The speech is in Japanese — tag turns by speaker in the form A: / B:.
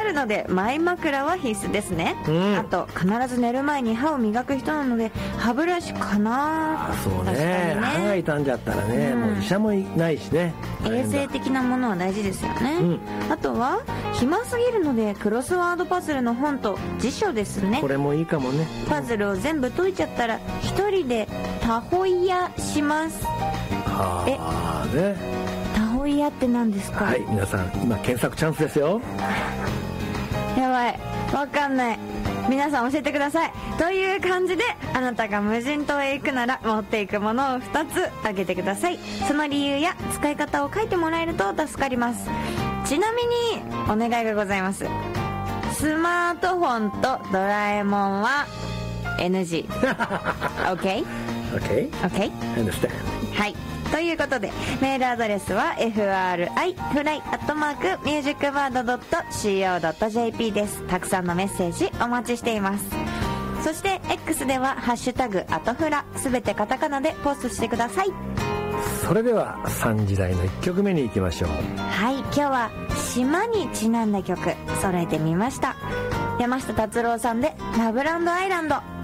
A: るのでマイ枕は必須ですね、あと必ず寝る前に歯を磨く人なので歯ブラシかな。
B: そうね、歯が傷んじゃったらね、もう医者もいないしね、
A: 衛生的なものは大事ですよね、あとは暇すぎるのでクロスワードパズルの本と辞書ですね。
B: これもいいかもね。
A: パズルを全部解いちゃったら一人でタホイヤします。
B: はあね、
A: タホイヤって何ですか？
B: はい、皆さん今検索チャンスですよ。
A: やばい、わかんない、皆さん教えてください。という感じで、あなたが無人島へ行くなら持っていくものを2つ挙げてください。その理由や使い方を書いてもらえると助かります。ちなみにお願いがございます。スマートフォンとドラえもんは NG OK?
B: OK?
A: OK?
B: Understand.
A: はい、ということでメールアドレスは fri@musicbird.co.jp です。たくさんのメッセージお待ちしています。そして X ではハッシュタグアトフラ、すべてカタカナでポストしてください。
B: それでは3時台の1曲目に行きましょう。
A: はい、今日は島にちなんだ曲揃えてみました。山下達郎さんでラブランドアイランド。